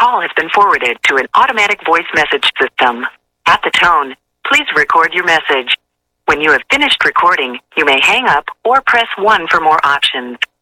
call has been forwarded to an automatic voice message system. At the tone, please record your message. When you have finished recording, you may hang up or press 1 for more options.